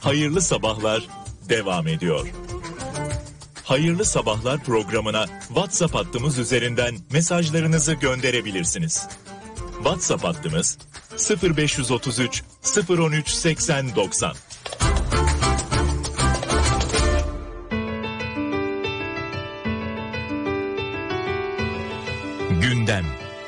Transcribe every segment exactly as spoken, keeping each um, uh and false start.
Hayırlı Sabahlar devam ediyor. Hayırlı Sabahlar programına WhatsApp hattımız üzerinden mesajlarınızı gönderebilirsiniz. WhatsApp hattımız sıfır beş otuz üç sıfır on üç seksen doksan. Gündem.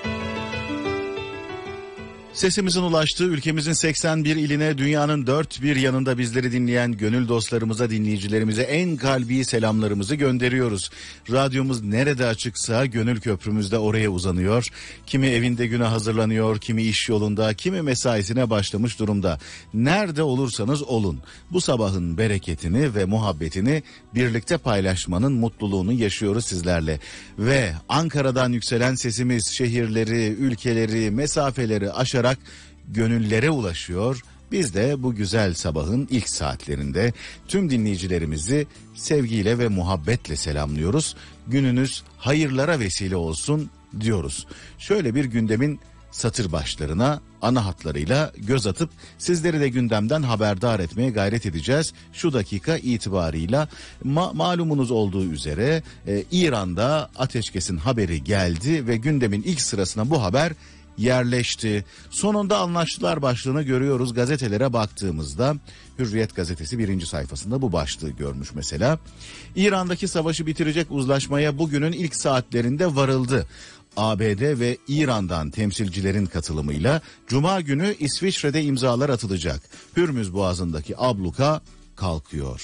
Sesimizin ulaştığı ülkemizin seksen bir iline, dünyanın dört bir yanında bizleri dinleyen gönül dostlarımıza, dinleyicilerimize en kalbi selamlarımızı gönderiyoruz. Radyomuz nerede açıksa gönül köprümüz de oraya uzanıyor. Kimi evinde güne hazırlanıyor, kimi iş yolunda, kimi mesaisine başlamış durumda. Nerede olursanız olun, bu sabahın bereketini ve muhabbetini birlikte paylaşmanın mutluluğunu yaşıyoruz sizlerle. Ve Ankara'dan yükselen sesimiz şehirleri, ülkeleri, mesafeleri aşarak gönüllere ulaşıyor. Biz de bu güzel sabahın ilk saatlerinde tüm dinleyicilerimizi sevgiyle ve muhabbetle selamlıyoruz. Gününüz hayırlara vesile olsun diyoruz. Şöyle bir gündemin satır başlarına, ana hatlarıyla göz atıp sizleri de gündemden haberdar etmeye gayret edeceğiz. Şu dakika itibarıyla ma- malumunuz olduğu üzere e, İran'da ateşkesin haberi geldi ve gündemin ilk sırasına bu haber yerleşti. Sonunda anlaştılar başlığını görüyoruz gazetelere baktığımızda. Hürriyet gazetesi birinci sayfasında bu başlığı görmüş mesela. İran'daki savaşı bitirecek uzlaşmaya bugünün ilk saatlerinde varıldı. A B D ve İran'dan temsilcilerin katılımıyla Cuma günü İsviçre'de imzalar atılacak. Hürmüz Boğazı'ndaki abluka kalkıyor.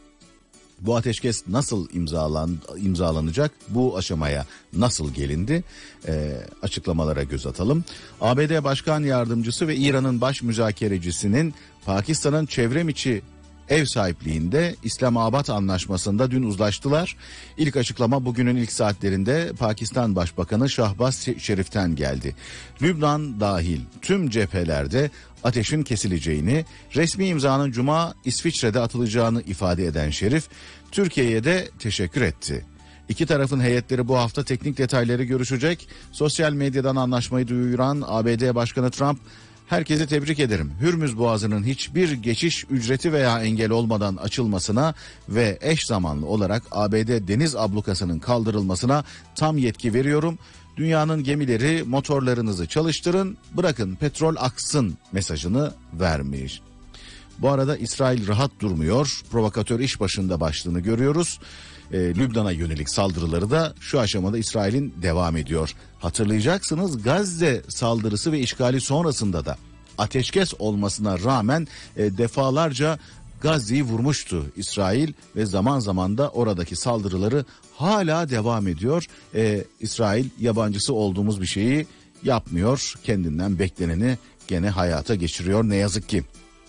Bu ateşkes nasıl imzalan, imzalanacak? Bu aşamaya nasıl gelindi? Ee, açıklamalara göz atalım. A B D Başkan Yardımcısı ve İran'ın baş müzakerecisinin Pakistan'ın çevrimiçi ev sahipliğinde İslamabad Anlaşması'nda dün uzlaştılar. İlk açıklama bugünün ilk saatlerinde Pakistan Başbakanı Şahbaz Şerif'ten geldi. Lübnan dahil tüm cephelerde ateşin kesileceğini, resmi imzanın Cuma İsviçre'de atılacağını ifade eden Şerif, Türkiye'ye de teşekkür etti. İki tarafın heyetleri bu hafta teknik detayları görüşecek. Sosyal medyadan anlaşmayı duyuran A B D Başkanı Trump, herkesi tebrik ederim. Hürmüz Boğazı'nın hiçbir geçiş ücreti veya engel olmadan açılmasına ve eş zamanlı olarak A B D deniz ablukasının kaldırılmasına tam yetki veriyorum. Dünyanın gemileri motorlarınızı çalıştırın, bırakın petrol aksın mesajını vermiş. Bu arada İsrail rahat durmuyor. Provokatör iş başında başlığını görüyoruz. Ee, Lübnan'a yönelik saldırıları da şu aşamada İsrail'in devam ediyor. Hatırlayacaksınız, Gazze saldırısı ve işgali sonrasında da ateşkes olmasına rağmen e, defalarca Gazze'yi vurmuştu İsrail ve zaman zaman da oradaki saldırıları hala devam ediyor. Ee, İsrail yabancısı olduğumuz bir şeyi yapmıyor. Kendinden bekleneni gene hayata geçiriyor ne yazık ki.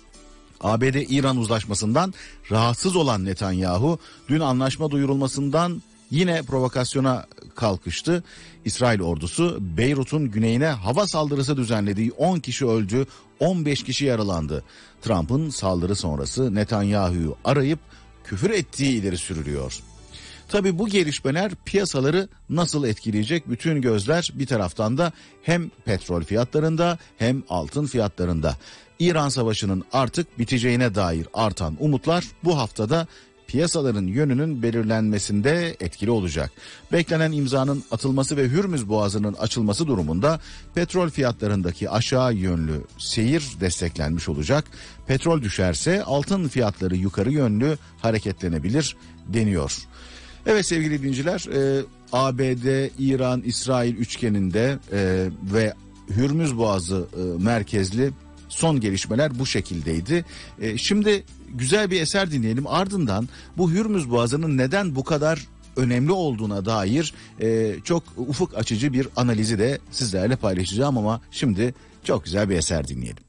A B D-İran uzlaşmasından rahatsız olan Netanyahu dün anlaşma duyurulmasından yine provokasyona kalkıştı. İsrail ordusu Beyrut'un güneyine hava saldırısı düzenlediği on kişi öldü, on beş kişi yaralandı. Trump'ın saldırı sonrası Netanyahu'yu arayıp küfür ettiği ileri sürülüyor. Tabii bu gelişmeler piyasaları nasıl etkileyecek? Bütün gözler bir taraftan da hem petrol fiyatlarında hem altın fiyatlarında. İran Savaşı'nın artık biteceğine dair artan umutlar bu haftada piyasaların yönünün belirlenmesinde etkili olacak. Beklenen imzanın atılması ve Hürmüz Boğazı'nın açılması durumunda petrol fiyatlarındaki aşağı yönlü seyir desteklenmiş olacak. Petrol düşerse altın fiyatları yukarı yönlü hareketlenebilir deniyor. Evet sevgili dinleyiciler, e, A B D, İran, İsrail üçgeninde e, ve Hürmüz Boğazı e, merkezli son gelişmeler bu şekildeydi. E, şimdi güzel bir eser dinleyelim. Ardından bu Hürmüz Boğazı'nın neden bu kadar önemli olduğuna dair e, çok ufuk açıcı bir analizi de sizlerle paylaşacağım ama şimdi çok güzel bir eser dinleyelim.